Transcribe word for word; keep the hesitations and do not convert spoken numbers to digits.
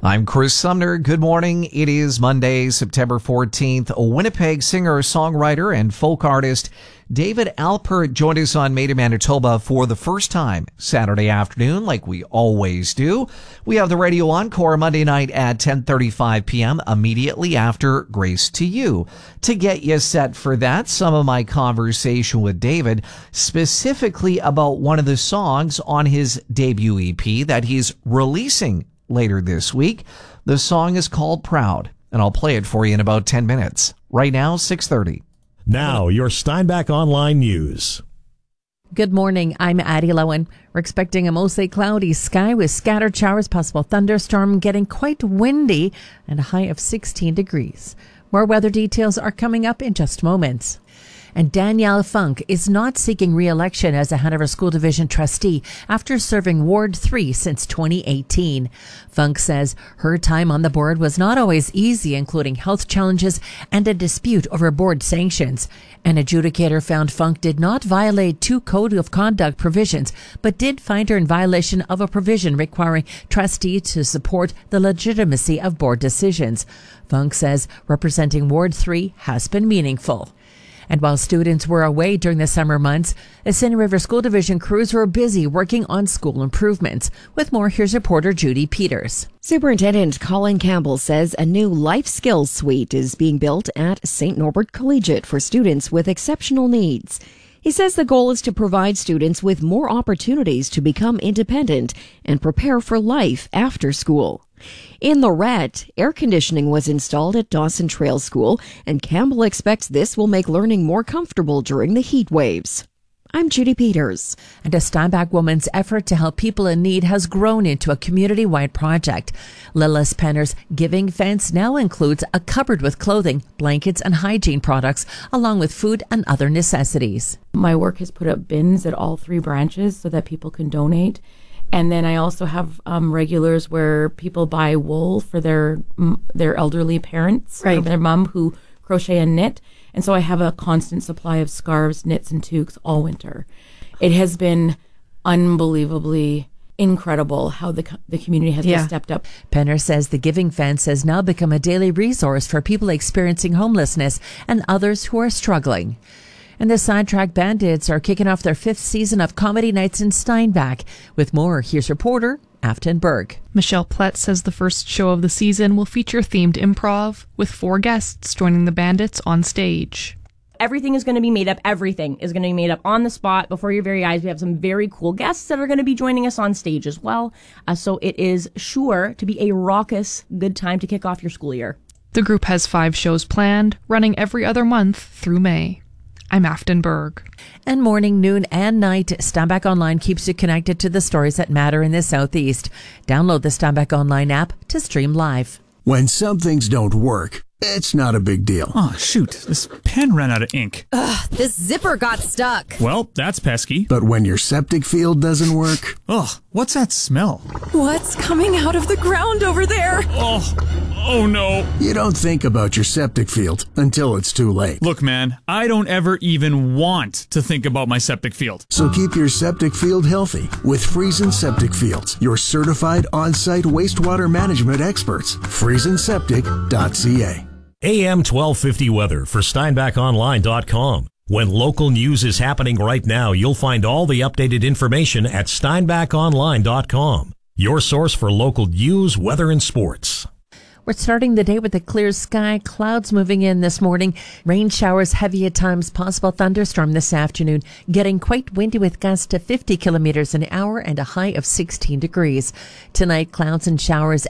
I'm Chris Sumner. Good morning. It is Monday, September fourteenth. Winnipeg singer, songwriter, and folk artist David Alpert joined us on Made in Manitoba for the first time Saturday afternoon, like we always do. We have the radio encore Monday night at ten thirty-five p.m. immediately after Grace to You. To get you set for that, some of my conversation with David, specifically about one of the songs on his debut E P that he's releasing later this week. The song is called Proud, and I'll play it for you in about ten minutes. Right now, six thirty. Now, your Steinbach Online News. Good morning. I'm Addie Lowen. We're expecting a mostly cloudy sky with scattered showers, possible thunderstorm, getting quite windy, and a high of sixteen degrees. More weather details are coming up in just moments. And Danielle Funk is not seeking re-election as a Hanover School Division trustee after serving Ward three since twenty eighteen. Funk says her time on the board was not always easy, including health challenges and a dispute over board sanctions. An adjudicator found Funk did not violate two code of conduct provisions, but did find her in violation of a provision requiring trustees to support the legitimacy of board decisions. Funk says representing Ward three has been meaningful. And while students were away during the summer months, Ascend River School Division crews were busy working on school improvements. With more, here's reporter Judy Peters. Superintendent Colin Campbell says a new life skills suite is being built at Saint Norbert Collegiate for students with exceptional needs. He says the goal is to provide students with more opportunities to become independent and prepare for life after school. In Lorette, air conditioning was installed at Dawson Trail School, and Campbell expects this will make learning more comfortable during the heat waves. I'm Judy Peters. And a Steinbach woman's effort to help people in need has grown into a community-wide project. Lillis Penner's Giving Fence now includes a cupboard with clothing, blankets, and hygiene products, along with food and other necessities. My work has put up bins at all three branches so that people can donate. And then I also have um, regulars where people buy wool for their their elderly parents, right, or their mom who crochet and knit. And so I have a constant supply of scarves, knits, and toques all winter. It has been unbelievably incredible how the the community has yeah. just stepped up. Penner says the Giving Fence has now become a daily resource for people experiencing homelessness and others who are struggling. And the Sidetrack Bandits are kicking off their fifth season of Comedy Nights in Steinbach. With more, here's reporter Afton Berg. Michelle Plett says the first show of the season will feature themed improv, with four guests joining the Bandits on stage. Everything is going to be made up. Everything is going to be made up on the spot before your very eyes. We have some very cool guests that are going to be joining us on stage as well. Uh, so it is sure to be a raucous, good time to kick off your school year. The group has five shows planned, running every other month through May. I'm Afton Berg. And morning, noon, and night, Steinbach Online keeps you connected to the stories that matter in the Southeast. Download the Steinbach Online app to stream live. When some things don't work, it's not a big deal. Oh, shoot. This pen ran out of ink. Ugh, this zipper got stuck. Well, that's pesky. But when your septic field doesn't work... Ugh, what's that smell? What's coming out of the ground over there? Oh, oh no. You don't think about your septic field until it's too late. Look, man, I don't ever even want to think about my septic field. So keep your septic field healthy with Friesen Septic Fields, your certified on-site wastewater management experts. friesen septic dot c a. A M twelve fifty weather for Steinbach Online dot com. When local news is happening right now, you'll find all the updated information at Steinbach Online dot com. Your source for local news, weather, and sports. We're starting the day with a clear sky, clouds moving in this morning, rain showers heavy at times, possible thunderstorm this afternoon, getting quite windy with gusts to fifty kilometers an hour and a high of sixteen degrees. Tonight, clouds and showers